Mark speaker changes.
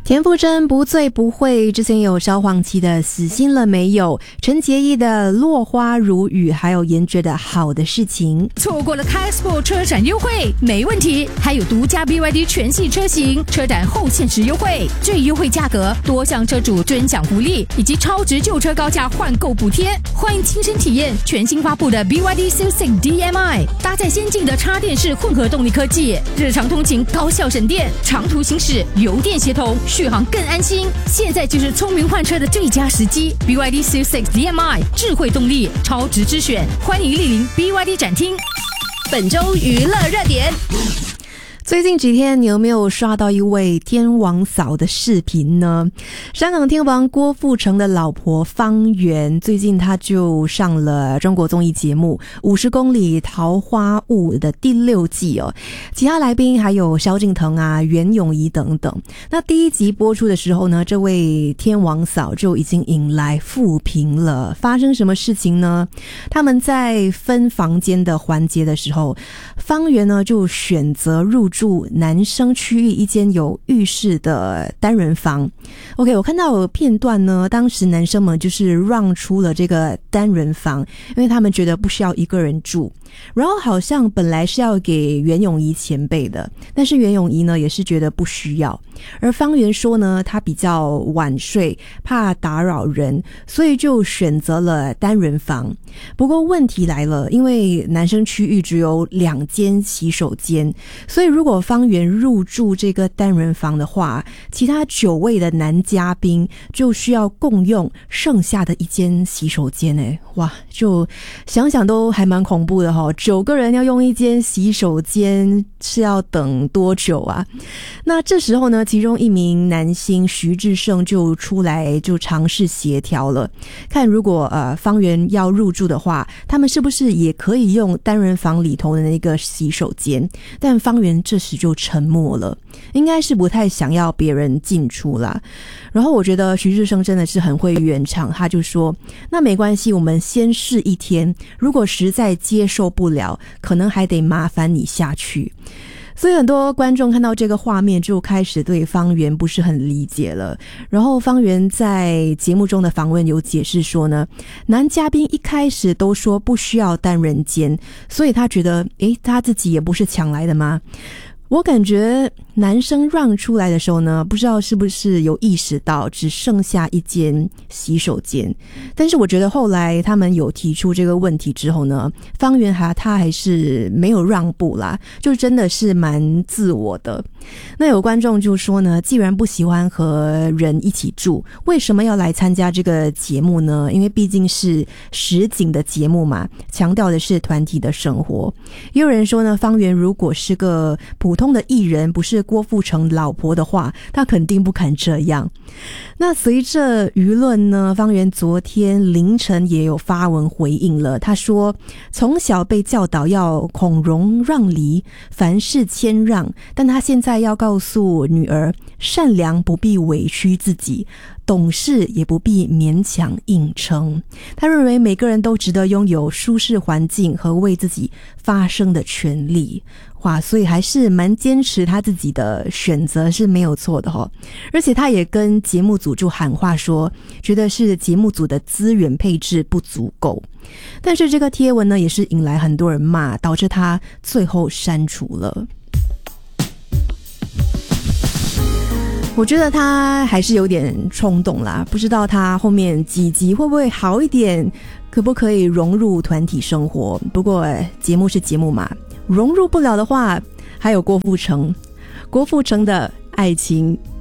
Speaker 1: 田馥甄不醉不会，之前有萧煌奇的死心了没有，陈洁仪的落花如雨，还有严爵的好的事情。
Speaker 2: 错过了 K-Sport 车展优惠没问题，还有独家 BYD 全系车型车展后限时优惠，最优惠价格，多项车主尊享福利，以及超值旧车高价换购补贴。欢迎亲身体验全新发布的 BYD Q6 DM-i， 搭载先进的插电式混合动力科技，日常通勤高效省电，长途行驶油电协同，续航更安心。现在就是聪明换车的最佳时机。 BYD Q6 DM-i 智慧动力，超值之选，欢迎莅临 BYD 展厅。本周娱乐热点。
Speaker 1: 最近几天你有没有刷到一位天王嫂的视频呢？香港天王郭富城的老婆方媛，最近他就上了中国综艺节目50公里桃花坞的第6季哦。其他来宾还有萧敬腾啊、袁咏仪等等。那第1集播出的时候呢，这位天王嫂就已经引来负评了。发生什么事情呢？他们在分房间的环节的时候，方媛呢就选择入住男生区域一间有浴室的单人房。 OK， 我看到有片段呢，当时男生们就是让出了这个单人房，因为他们觉得不需要一个人住。然后好像本来是要给袁咏仪前辈的，但是袁咏仪呢也是觉得不需要。而方媛说呢，她比较晚睡，怕打扰人，所以就选择了单人房。不过问题来了，因为男生区域只有2间洗手间，所以如果方媛入住这个单人房的话，其他9位的男嘉宾就需要共用剩下的1间洗手间。哇，就想想都还蛮恐怖的9个人要用1间洗手间是要等多久啊？那这时候呢，其中一名男星徐志胜就出来就尝试协调了，看如果方媛要入住的话，他们是不是也可以用单人房里头的那个洗手间。但方媛这时就沉默了，应该是不太想要别人进出啦。然后我觉得徐志胜真的是很会圆场，他就说那没关系，我们先试1天，如果实在接受不了，可能还得麻烦你下去。所以很多观众看到这个画面就开始对方媛不是很理解了。然后方媛在节目中的访问有解释说呢，男嘉宾一开始都说不需要单人间，所以他觉得他自己也不是抢来的吗？我感觉男生让出来的时候呢，不知道是不是有意识到只剩下1间洗手间。但是我觉得后来他们有提出这个问题之后呢，方媛他还是没有让步啦，就真的是蛮自我的。那有观众就说呢，既然不喜欢和人一起住，为什么要来参加这个节目呢？因为毕竟是实景的节目嘛，强调的是团体的生活。也有人说呢，方媛如果是个普通的艺人，不是郭富城老婆的话，他肯定不肯这样。那随着舆论呢，方媛昨天凌晨也有发文回应了。他说从小被教导要孔融让梨，凡事谦让，但他现在要告诉女儿，善良不必委屈自己，懂事也不必勉强硬撑。他认为每个人都值得拥有舒适环境和为自己发声的权利。哇，所以还是蛮坚持他自己的选择是没有错的而且他也跟节目组就喊话说，觉得是节目组的资源配置不足够。但是这个贴文呢，也是引来很多人骂，导致他最后删除了。我觉得他还是有点冲动啦，不知道他后面几集会不会好一点，可不可以融入团体生活。不过节目是节目嘛，融入不了的话，还有郭富城的爱情